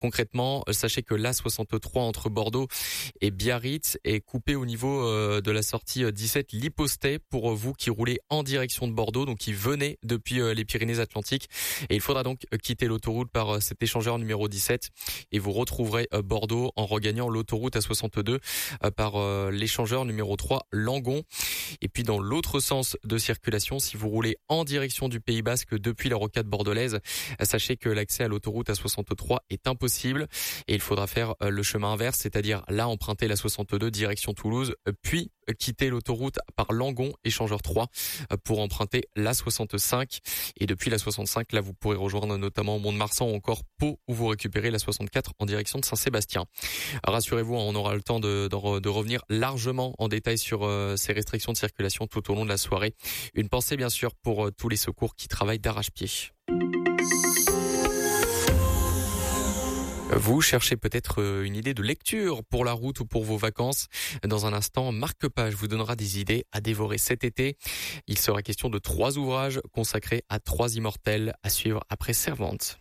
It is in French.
Concrètement, sachez que l'A63 entre Bordeaux et Biarritz est coupée au niveau de la sortie 17 Lipostet pour vous qui roulez en direction de Bordeaux, donc qui venez depuis les Pyrénées-Atlantiques. Et il faudra donc quitter l'autoroute par cet échangeur numéro 17 et vous retrouverez Bordeaux en regagnant l'autoroute A62 par l'échangeur numéro 3 Langon. Et puis dans l'autre sens de circulation, si vous roulez en direction du Pays Basque depuis la rocade bordelaise, sachez que l'accès à l'autoroute A63 est impossible et il faudra faire le chemin inverse, c'est-à-dire là emprunter la 62 direction Toulouse, puis quitter l'autoroute par Langon, échangeur 3, pour emprunter la 65. Et depuis la 65, là vous pourrez rejoindre notamment Mont-de-Marsan ou encore Pau où vous récupérez la 64 en direction de Saint-Sébastien. Rassurez-vous, on aura le temps de revenir largement en détail sur ces restrictions de circulation tout au long de la soirée. Une pensée bien sûr pour tous les secours qui travaillent d'arrache-pied. Vous cherchez peut-être une idée de lecture pour la route ou pour vos vacances. Dans un instant, Marc Page vous donnera des idées à dévorer cet été. Il sera question de 3 ouvrages consacrés à 3 immortels à suivre après Servante.